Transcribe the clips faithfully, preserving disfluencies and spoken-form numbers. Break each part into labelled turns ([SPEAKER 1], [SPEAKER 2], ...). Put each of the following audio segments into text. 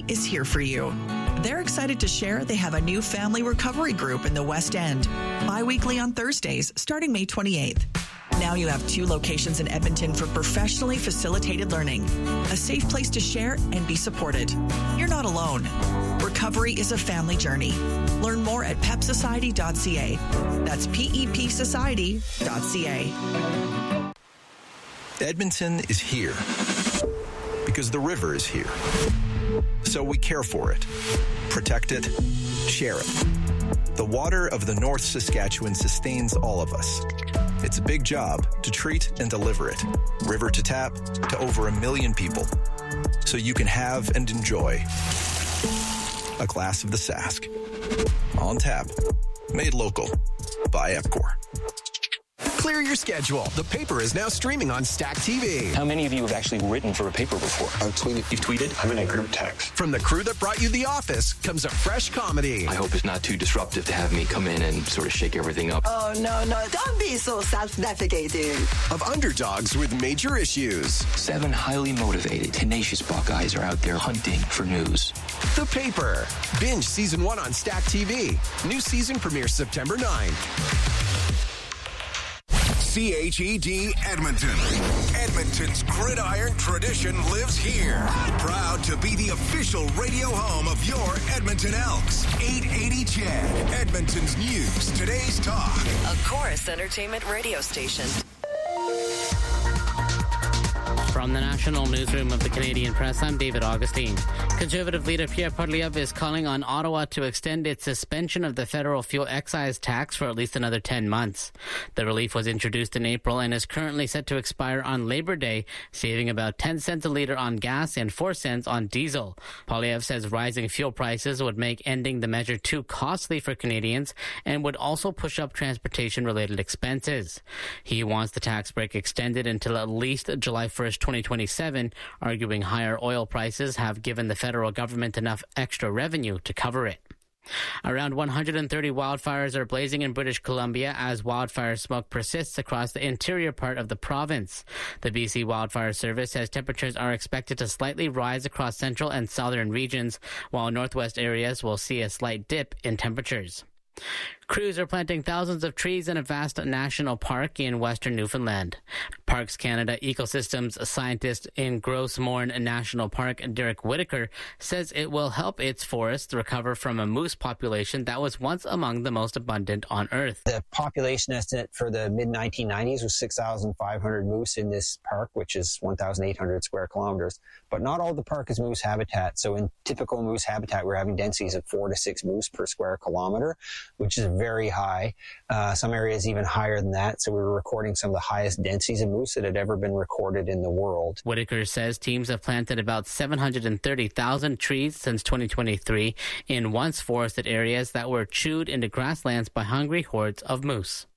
[SPEAKER 1] is here for you. They're excited to share they have a new family recovery group in the West End, bi-weekly on Thursdays, starting May twenty-eighth. Now you have two locations in Edmonton for professionally facilitated learning, a safe place to share and be supported. You're not alone. Recovery is a family journey. Learn more at pep society dot c a. That's P E P society dot c a.
[SPEAKER 2] Edmonton is here because the river is here. So we care for it, protect it, share it. The water of the North Saskatchewan sustains all of us. It's a big job to treat and deliver it, river to tap, to over a million people, so you can have and enjoy a glass of the Sask. On tap, made local by Epcor.
[SPEAKER 3] Clear your schedule. The Paper is now streaming on Stack T V.
[SPEAKER 4] How many of you have actually written for a paper before?
[SPEAKER 5] I've tweeted.
[SPEAKER 4] You've tweeted?
[SPEAKER 5] I'm in a group text.
[SPEAKER 3] From the crew that brought you The Office comes a fresh comedy.
[SPEAKER 4] I hope it's not too disruptive to have me come in and sort of shake everything up.
[SPEAKER 6] Oh, no, no. Don't be so self-defecating.
[SPEAKER 3] Of underdogs with major issues.
[SPEAKER 4] Seven highly motivated, tenacious Buckeyes are out there hunting for news.
[SPEAKER 3] The Paper. Binge season one on Stack T V. New season premieres September ninth.
[SPEAKER 7] C H E D Edmonton. Edmonton's gridiron tradition lives here. Proud to be the official radio home of your Edmonton Elks. eight eighty C H E D, Edmonton's news, today's talk.
[SPEAKER 8] A Chorus Entertainment radio station.
[SPEAKER 9] From the National Newsroom of the Canadian Press, I'm David Augustine. Conservative leader Pierre Poilievre is calling on Ottawa to extend its suspension of the federal fuel excise tax for at least another ten months. The relief was introduced in April and is currently set to expire on Labor Day, saving about ten cents a litre on gas and four cents on diesel. Poilievre says rising fuel prices would make ending the measure too costly for Canadians and would also push up transportation-related expenses. He wants the tax break extended until at least July first, twenty twenty-seven, arguing higher oil prices have given the federal government enough extra revenue to cover it. Around one hundred thirty wildfires are blazing in British Columbia as wildfire smoke persists across the interior part of the province. The B C Wildfire Service says temperatures are expected to slightly rise across central and southern regions, while northwest areas will see a slight dip in temperatures. Crews are planting thousands of trees in a vast national park in western Newfoundland. Parks Canada ecosystems scientist in Gros Morne National Park, Derek Whitaker, says it will help its forests recover from a moose population that was once among the most abundant on Earth.
[SPEAKER 10] The population estimate for the mid nineteen nineties was six thousand five hundred moose in this park, which is one thousand eight hundred square kilometers. But not all the park is moose habitat. So in typical moose habitat, we're having densities of four to six moose per square kilometer, which is very high. Uh, some areas even higher than that. So we were recording some of the highest densities of moose that had ever been recorded in the world.
[SPEAKER 9] Whitaker says teams have planted about seven hundred thirty thousand trees since twenty twenty-three in once forested areas that were chewed into grasslands by hungry hordes of moose.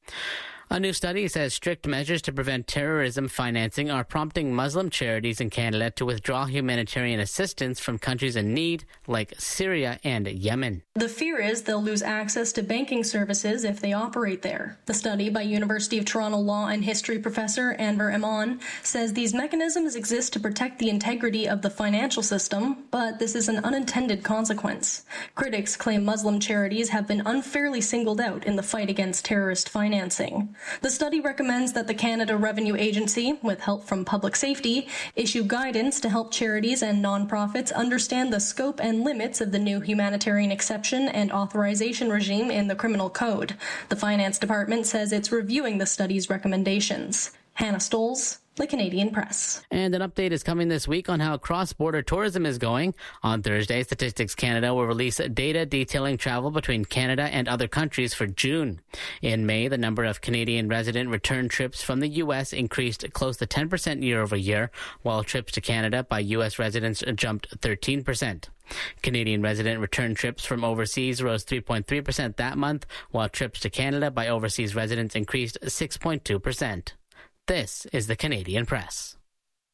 [SPEAKER 9] A new study says strict measures to prevent terrorism financing are prompting Muslim charities in Canada to withdraw humanitarian assistance from countries in need like Syria and Yemen.
[SPEAKER 11] The fear is they'll lose access to banking services if they operate there. The study by University of Toronto law and history professor Anwar Iman says these mechanisms exist to protect the integrity of the financial system, but this is an unintended consequence. Critics claim Muslim charities have been unfairly singled out in the fight against terrorist financing. The study recommends that the Canada Revenue Agency, with help from Public Safety, issue guidance to help charities and nonprofits understand the scope and limits of the new humanitarian exception and authorization regime in the Criminal Code. The Finance Department says it's reviewing the study's recommendations. Hannah Stolz, The Canadian Press.
[SPEAKER 9] And an update is coming this week on how cross-border tourism is going. On Thursday, Statistics Canada will release data detailing travel between Canada and other countries for June. In May, the number of Canadian resident return trips from the U S increased close to ten percent year over year, while trips to Canada by U S residents jumped thirteen percent. Canadian resident return trips from overseas rose three point three percent that month, while trips to Canada by overseas residents increased six point two percent. This is the Canadian Press.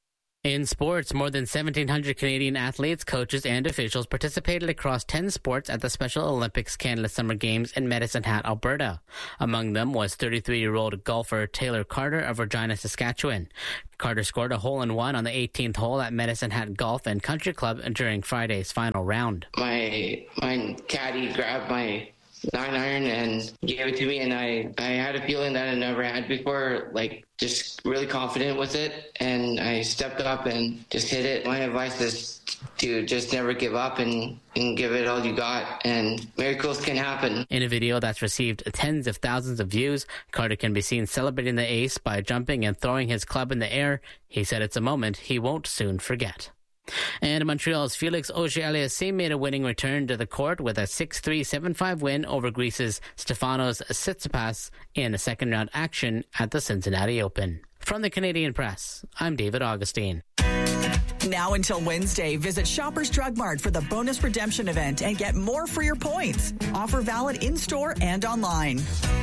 [SPEAKER 9] In sports, more than seventeen hundred Canadian athletes, coaches, and officials participated across ten sports at the Special Olympics Canada Summer Games in Medicine Hat, Alberta. Among them was thirty-three-year-old golfer Taylor Carter of Regina, Saskatchewan. Carter scored a hole-in-one on the eighteenth hole at Medicine Hat Golf and Country Club during Friday's final round.
[SPEAKER 5] My, my caddy grabbed my nine iron and gave it to me, and I, I had a feeling that I never had before, like just really confident with it, and I stepped up and just hit it. My advice is to just never give up and, and give it all you got, and miracles can happen.
[SPEAKER 9] In a video that's received tens of thousands of views, Carter can be seen celebrating the ace by jumping and throwing his club in the air. He said it's a moment he won't soon forget. And Montreal's Felix Auger-Aliassime made a winning return to the court with a six three, seven five win over Greece's Stefanos Tsitsipas in a second-round action at the Cincinnati Open. From the Canadian Press, I'm David Augustine.
[SPEAKER 1] Now until Wednesday, visit Shoppers Drug Mart for the bonus redemption event and get more for your points. Offer valid in-store and online.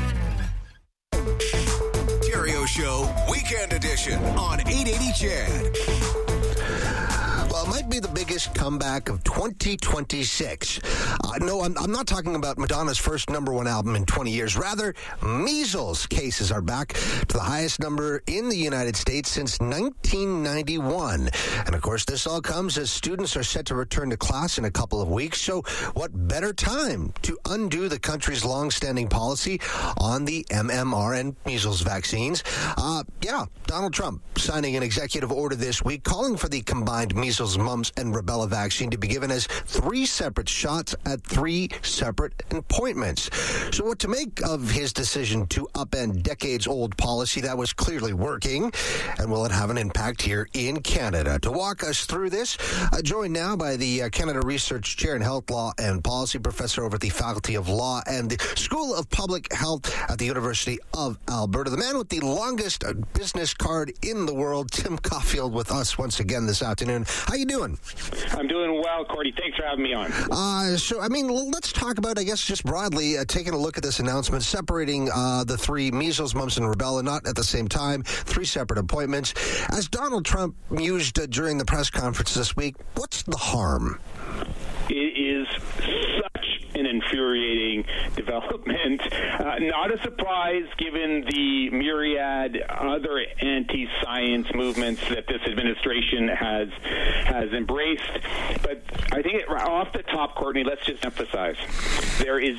[SPEAKER 7] Stereo Show Weekend Edition on eight eighty C H E D.
[SPEAKER 12] Well, it might be the biggest comeback of twenty twenty-six. Uh, no, I'm, I'm not talking about Madonna's first number one album in twenty years. Rather, measles cases are back to the highest number in the United States since nineteen ninety-one. And, of course, this all comes as students are set to return to class in a couple of weeks. So what better time to undo the country's longstanding policy on the M M R and measles vaccines? Uh, yeah, Donald Trump signing an executive order this week calling for the combined measles, mumps, and rubella vaccine to be given as three separate shots at three separate appointments. So what to make of his decision to upend decades-old policy that was clearly working, and will it have an impact here in Canada? To walk us through this, uh, joined now by the uh, Canada Research Chair in Health Law and Policy, Professor over at the Faculty of Law and the School of Public Health at the University of Alberta, the man with the longest business card in the world, Tim Caulfield, with us once again this afternoon. How you doing?
[SPEAKER 13] I'm doing well, Cordy. Thanks for having me on.
[SPEAKER 12] Uh, so, I mean, let's talk about, I guess, just broadly, uh, taking a look at this announcement, separating uh, the three, measles, mumps, and rubella, not at the same time, three separate appointments. As Donald Trump mused uh, during the press conference this week, what's the harm?
[SPEAKER 13] It is such an infuriating development. Uh, not a surprise given the myriad other anti-science movements that this administration has has embraced. But I think it, off the top, Courtney, let's just emphasize, there is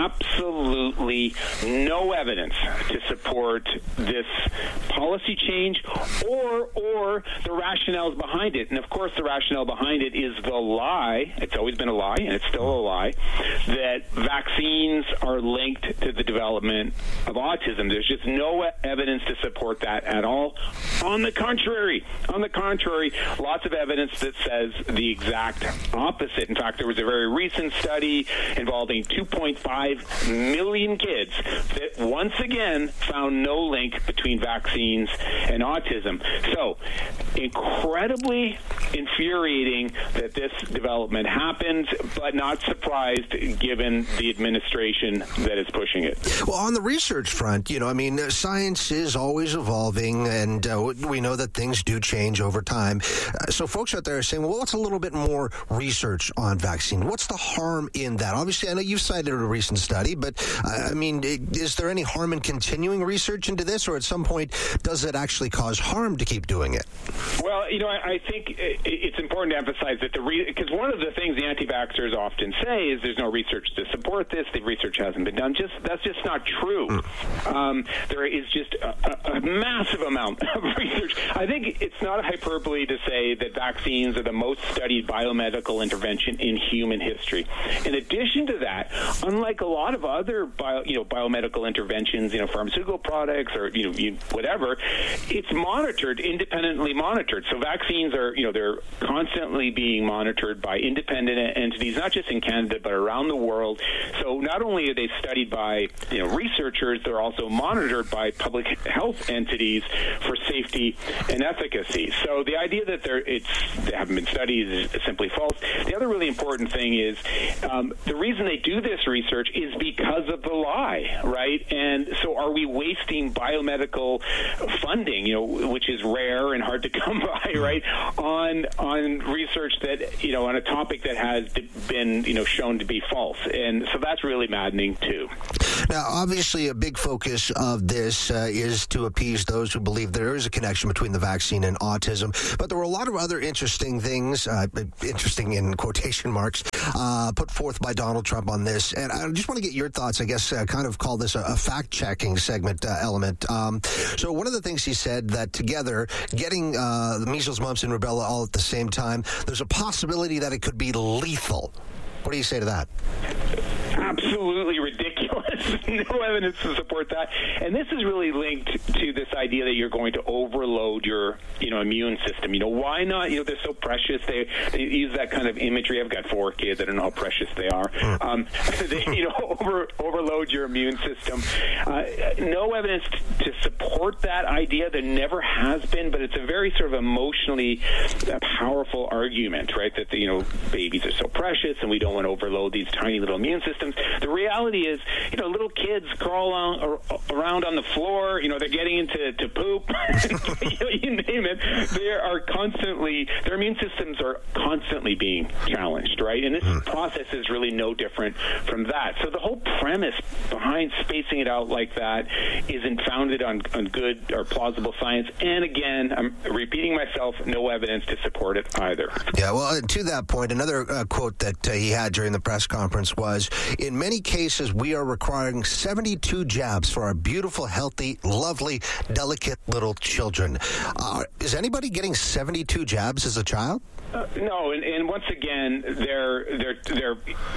[SPEAKER 13] absolutely no evidence to support this policy change or or the rationales behind it. And of course, the rationale behind it is the lie. It's always been a lie, and it's still a lie, that vaccines are linked to the development of autism. There's just no evidence to support that at all. On the contrary, on the contrary, lots of evidence that says the exact opposite. In fact, there was a very recent study involving two point five million kids that once again found no link between vaccines and autism. So, incredibly infuriating that this development happened, but not surprised given the administration that is pushing it.
[SPEAKER 12] Well, on the research front, you know, I mean, science is always evolving, and uh, we know that things do change over time. Uh, so folks out there are saying, well, what's a little bit more research on vaccine? What's the harm in that? Obviously, I know you've cited a recent study, but uh, I mean, is there any harm in continuing research into this, or at some point, does it actually cause harm to keep doing it?
[SPEAKER 13] Well, you know, I, I think it's important to emphasize that the because re- one of the things the anti-vaxxers often say is there's no research to support this. The research hasn't been done. Just that's just not true. Mm. Um, there is just a, a, a massive amount of research. I think it's not a hyperbole to say that vaccines are the most studied biomedical intervention in human history. In addition to that, unlike a lot of other bio, you know, biomedical interventions, you know, pharmaceutical products or you know, you, whatever, it's monitored, independently monitored. So vaccines are, you know, they're constantly being monitored by independent entities, not just in Canada but around the world. world. So not only are they studied by you know researchers, they're also monitored by public health entities for safety and efficacy. So the idea that there it's they haven't been studied is simply false. The other really important thing is um, the reason they do this research is because of the lie, right? And so are we wasting biomedical funding, you know, which is rare and hard to come by, right, on on research that, you know, on a topic that has been, you know, shown to be false. And so that's really maddening, too.
[SPEAKER 12] Now, obviously, a big focus of this uh, is to appease those who believe there is a connection between the vaccine and autism. But there were a lot of other interesting things, uh, interesting in quotation marks, uh, put forth by Donald Trump on this. And I just want to get your thoughts, I guess, uh, kind of call this a, a fact-checking segment uh, element. Um, so one of the things he said that together, getting uh, the measles, mumps, and rubella all at the same time, there's a possibility that it could be lethal. What do you say to that?
[SPEAKER 13] Absolutely ridiculous. No evidence to support that. And this is really linked to this idea that you're going to overload your, you know, immune system. You know, why not? You know, they're so precious. They, they use that kind of imagery. I've got four kids. I don't know how precious they are. Um, they, you know, over, overload your immune system. Uh, no evidence to support that idea. There never has been, but it's a very sort of emotionally powerful argument, right? That, the, you know, babies are so precious and we don't want to overload these tiny little immune systems. The reality is, you know, little kids crawl on, around on the floor. You know, they're getting into to poop. you, know, you name it. They are constantly, their immune systems are constantly being challenged, right? And this process is really no different from that. So the whole premise behind spacing it out like that isn't founded on, on good or plausible science. And again, I'm repeating myself, no evidence to support it either.
[SPEAKER 12] Yeah, well, to that point, another uh, quote that uh, he had during the press conference was, in many cases, we are requiring seventy-two jabs for our beautiful, healthy, lovely, delicate little children. Uh, is anybody getting seventy-two jabs as a child?
[SPEAKER 13] Uh, no, and, and once again, they're they're they're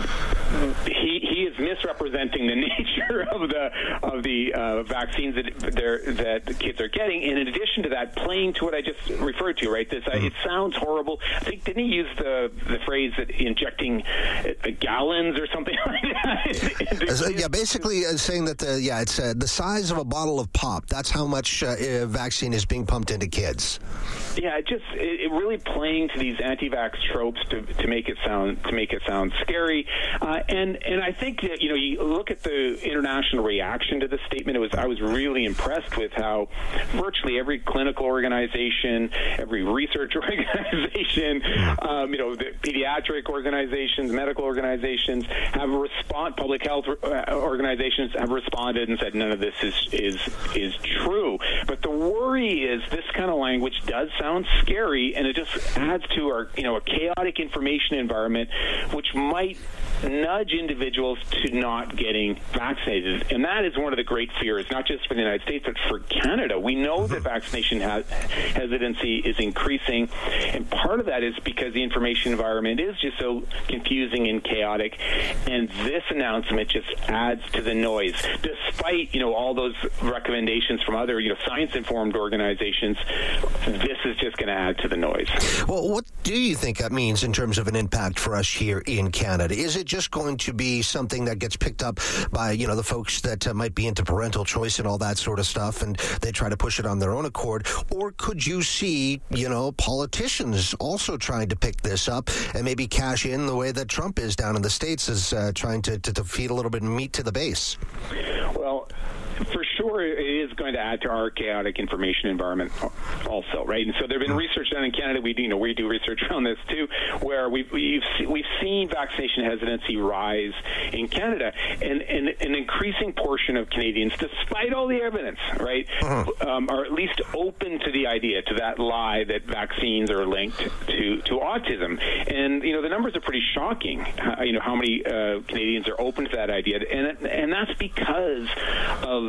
[SPEAKER 13] he he is misrepresenting the nature of the of the uh, vaccines that they're, that the kids are getting. And in addition to that, playing to what I just referred to, right? This uh, it sounds horrible. I think didn't he use the the phrase that injecting uh, gallons or something like that?
[SPEAKER 12] uh, yeah, basically uh, saying that the yeah it's uh, the size of a bottle of pop. That's how much uh, uh, vaccine is being pumped into kids.
[SPEAKER 13] Yeah, it just it, it really playing to these anti-vax tropes to, to make it sound to make it sound scary, uh, and and I think that you know you look at the international reaction to this statement. It was I was really impressed with how virtually every clinical organization, every research organization, um, you know, the pediatric organizations, medical organizations have respond. Public health organizations have responded and said none of this is is is true. But the worry is this kind of language does sound scary, and it just adds to our, you know, a chaotic information environment, which might nudge individuals to not getting vaccinated. And that is one of the great fears, not just for the United States, but for Canada. We know that vaccination has, hesitancy is increasing, and part of that is because the information environment is just so confusing and chaotic, and this announcement just adds to the noise. Despite, you know, all those recommendations from other, you know, science-informed organizations, this is just going to add to the noise.
[SPEAKER 12] Well, what do you think that means in terms of an impact for us here in Canada? Is it just going to be something that gets picked up by, you know, the folks that uh, might be into parental choice and all that sort of stuff, and they try to push it on their own accord? Or could you see, you know, politicians also trying to pick this up and maybe cash in the way that Trump is down in the States, is uh, trying to, to, to feed a little bit of meat to the base?
[SPEAKER 13] Well, for sure, it is going to add to our chaotic information environment also, right? And so there have been research done in Canada. We do, you know, we do research on this too, where we've we've, we've seen vaccination hesitancy rise in Canada, and, and an increasing portion of Canadians, despite all the evidence, right, uh-huh. um, are at least open to the idea, to that lie that vaccines are linked to, to autism. And you know, the numbers are pretty shocking. How, you know, how many uh, Canadians are open to that idea, and and that's because of of that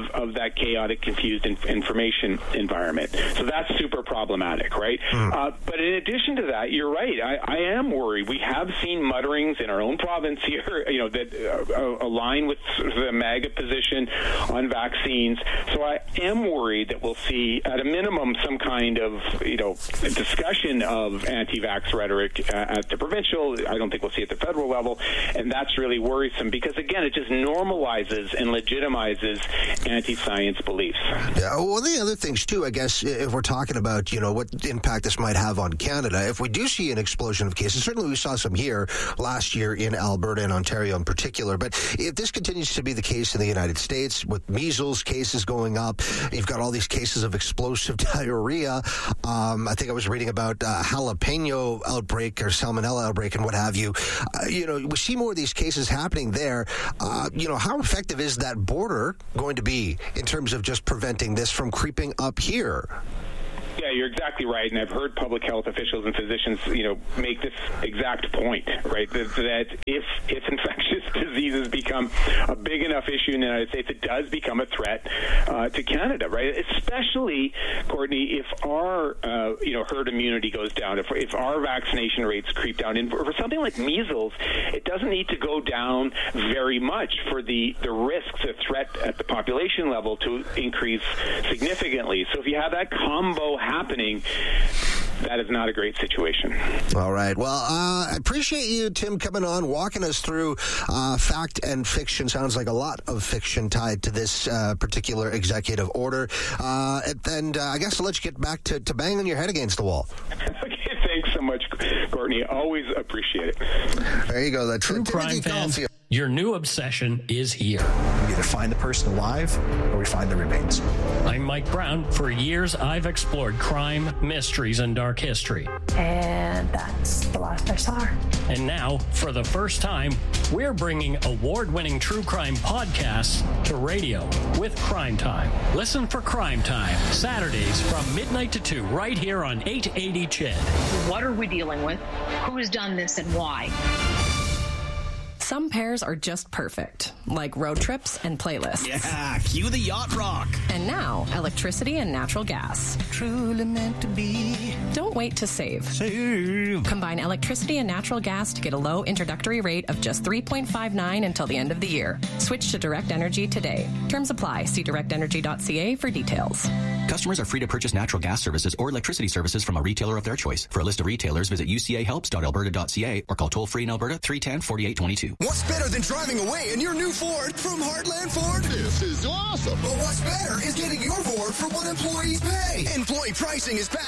[SPEAKER 13] that chaotic, confused in- information environment. So that's super problematic, right? Mm. Uh, but in addition to that, you're right. I, I am worried. We have seen mutterings in our own province here, you know, that uh, align with the MAGA position on vaccines. So I am worried that we'll see, at a minimum, some kind of, you know, discussion of anti-vax rhetoric uh, at the provincial. I don't think we'll see it at the federal level, and that's really worrisome because, again, it just normalizes and legitimizes anti-science beliefs.
[SPEAKER 12] Yeah, well, the other things, too, I guess, if we're talking about, you know, what impact this might have on Canada, if we do see an explosion of cases, certainly we saw some here last year in Alberta and Ontario in particular, but if this continues to be the case in the United States with measles cases going up, you've got all these cases of explosive diarrhea. Um, I think I was reading about uh, jalapeno outbreak or salmonella outbreak and what have you. Uh, you know, we see more of these cases happening there. Uh, you know, how effective is that border going to be in terms of just preventing this from creeping up here?
[SPEAKER 13] Yeah, you're exactly right, and I've heard public health officials and physicians, you know, make this exact point, right? That, that if if infectious diseases become a big enough issue in the United States, it does become a threat uh, to Canada, right? Especially, Courtney, if our uh, you know herd immunity goes down, if if our vaccination rates creep down, and for something like measles, it doesn't need to go down very much for the the risk, the threat at the population level to increase significantly. So if you have that combo happening, that is not a great situation.
[SPEAKER 12] All right. Well, uh, I appreciate you, Tim, coming on, walking us through uh, fact and fiction. Sounds like a lot of fiction tied to this uh, particular executive order. Uh, and and uh, I guess I'll let you get back to, to banging your head against the wall.
[SPEAKER 13] Okay, thanks so much, Courtney. Always appreciate it.
[SPEAKER 12] There you go. That
[SPEAKER 14] True crime fans, your new obsession is here.
[SPEAKER 15] We either find the person alive or we find the remains.
[SPEAKER 14] I'm Mike Brown. For years, I've explored crime, mysteries, and dark history.
[SPEAKER 16] And that's the last I saw her.
[SPEAKER 14] And now, for the first time, we're bringing award-winning true crime podcasts to radio with Crime Time. Listen for Crime Time, Saturdays from midnight to two, right here on eight eighty C H E D.
[SPEAKER 17] What are we dealing with? Who's done this and why?
[SPEAKER 18] Some pairs are just perfect, like road trips and playlists.
[SPEAKER 19] Yeah, cue the yacht rock.
[SPEAKER 18] And now, electricity and natural gas.
[SPEAKER 19] Truly meant to be.
[SPEAKER 18] Don't wait to save.
[SPEAKER 19] Save.
[SPEAKER 18] Combine electricity and natural gas to get a low introductory rate of just three point five nine until the end of the year. Switch to Direct Energy today. Terms apply. See direct energy dot c a for details.
[SPEAKER 20] Customers are free to purchase natural gas services or electricity services from a retailer of their choice. For a list of retailers, visit u c a helps dot alberta dot c a or call toll-free in Alberta three one zero, four eight two two.
[SPEAKER 7] What's better than driving away in your new Ford from Heartland Ford?
[SPEAKER 21] This is awesome.
[SPEAKER 7] But what's better is getting your Ford for what employees pay. Employee pricing is back